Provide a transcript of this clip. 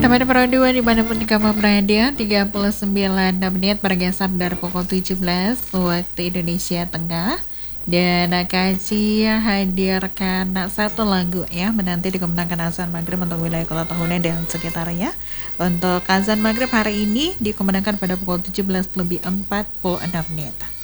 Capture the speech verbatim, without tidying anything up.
Teman Pro dua dimanapun kamu berada, tiga puluh sembilan menit bergeser dari pukul tujuh belas waktu Indonesia Tengah. Dan Kaci hadirkan satu lagu ya, menanti dikumandangkan azan maghrib untuk wilayah kota Tahuna dan sekitarnya. Untuk azan maghrib hari ini dikumandangkan pada pukul tujuh belas lebih empat puluh enam menit.